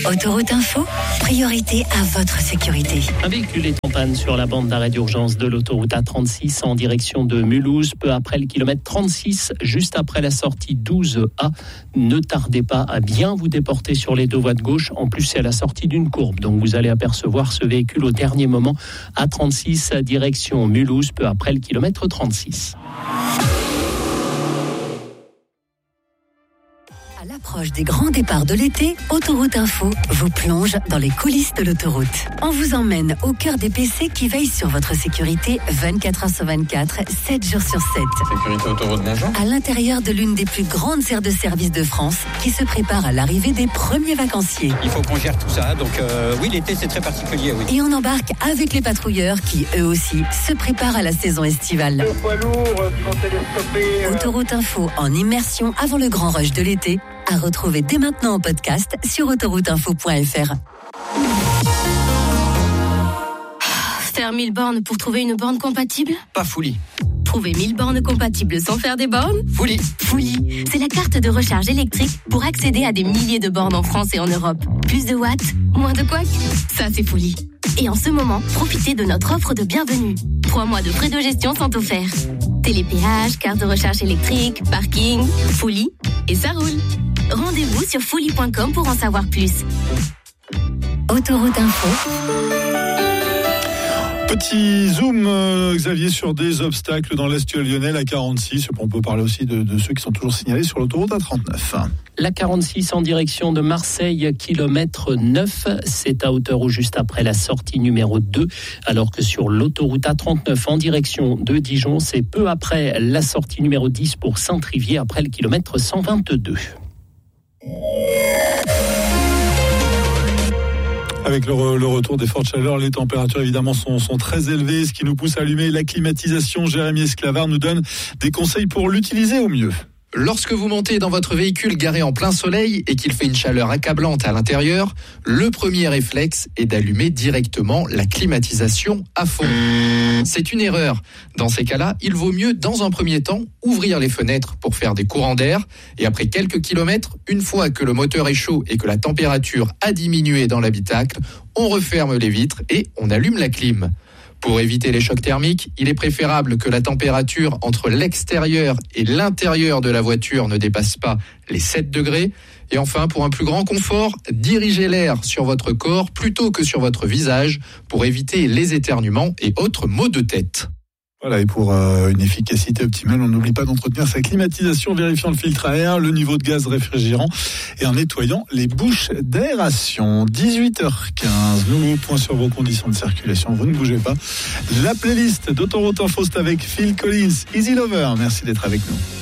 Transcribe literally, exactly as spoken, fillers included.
Autoroute Info, priorité à votre sécurité. Un véhicule est en panne sur la bande d'arrêt d'urgence de l'autoroute A trente-six en direction de Mulhouse, peu après le kilomètre trente-six, juste après la sortie douze A. Ne tardez pas à bien vous déporter sur les deux voies de gauche. En plus, c'est à la sortie d'une courbe, donc vous allez apercevoir ce véhicule au dernier moment. A trente-six, direction Mulhouse, peu après le kilomètre trente-six. À l'approche des grands départs de l'été, Autoroute Info vous plonge dans les coulisses de l'autoroute. On vous emmène au cœur des P C qui veillent sur votre sécurité vingt-quatre heures sur vingt-quatre, sept jours sur sept. Sécurité autoroute, bonjour. À l'intérieur de l'une des plus grandes aires de service de France qui se prépare à l'arrivée des premiers vacanciers. Il faut qu'on gère tout ça, donc euh, oui, l'été c'est très particulier, oui. Et on embarque avec les patrouilleurs qui, eux aussi, se préparent à la saison estivale. Le poids lourd qui vont télescoper. Euh... Autoroute Info en immersion avant le grand rush de l'été, à retrouver dès maintenant en podcast sur autoroute info point f r. Faire mille bornes pour trouver une borne compatible ? Pas Fully. Trouver mille bornes compatibles sans faire des bornes ? Fully. Fully, c'est la carte de recharge électrique pour accéder à des milliers de bornes en France et en Europe. Plus de watts, moins de couacs, ça c'est Fully. Et en ce moment, profitez de notre offre de bienvenue. Trois mois de frais de gestion sont offerts. Télépéage, carte de recharge électrique, parking, Fully, et ça roule. Rendez-vous sur fully point com pour en savoir plus. Autoroute Info. Petit zoom, euh, Xavier, sur des obstacles dans l'Est lyonnais, la quarante-six. On peut parler aussi de, de ceux qui sont toujours signalés sur l'autoroute A trente-neuf. La quarante-six en direction de Marseille, kilomètre neuf, c'est à hauteur ou juste après la sortie numéro deux, alors que sur l'autoroute A trente-neuf en direction de Dijon, c'est peu après la sortie numéro dix pour Saint-Trivier, après le kilomètre cent vingt-deux. Avec le, re, le retour des fortes chaleurs, les températures évidemment sont, sont très élevées, ce qui nous pousse à allumer la climatisation. Jérémy Esclavard nous donne des conseils pour l'utiliser au mieux. Lorsque vous montez dans votre véhicule garé en plein soleil et qu'il fait une chaleur accablante à l'intérieur, le premier réflexe est d'allumer directement la climatisation à fond. C'est une erreur. Dans ces cas-là, il vaut mieux, dans un premier temps, ouvrir les fenêtres pour faire des courants d'air. Et après quelques kilomètres, une fois que le moteur est chaud et que la température a diminué dans l'habitacle, on referme les vitres et on allume la clim. Pour éviter les chocs thermiques, il est préférable que la température entre l'extérieur et l'intérieur de la voiture ne dépasse pas les sept degrés. Et enfin, pour un plus grand confort, dirigez l'air sur votre corps plutôt que sur votre visage pour éviter les éternuements et autres maux de tête. Voilà, et pour euh, une efficacité optimale, on n'oublie pas d'entretenir sa climatisation, vérifiant le filtre à air, le niveau de gaz réfrigérant et en nettoyant les bouches d'aération. dix-huit heures quinze, nouveau point sur vos conditions de circulation, vous ne bougez pas. La playlist d'Autoroute Info, c'est avec Phil Collins, Easy Lover. Merci d'être avec nous.